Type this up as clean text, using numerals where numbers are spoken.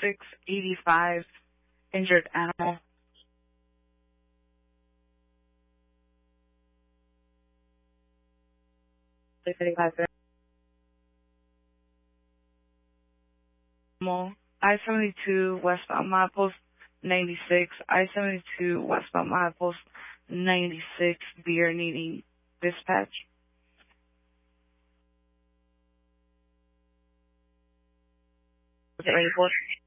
685, injured animal. Animal. I-72 westbound milepost 96. I-72 westbound milepost 96. Beer needing dispatch. Ready for?